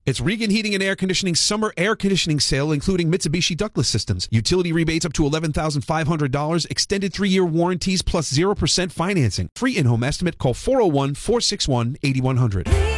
It's Regan Heating and Air Conditioning Summer Air Conditioning Sale, including Mitsubishi ductless systems. Utility rebates up to $11,500, extended 3-year warranties plus 0% financing. Free in-home estimate. Call 401-461-8100.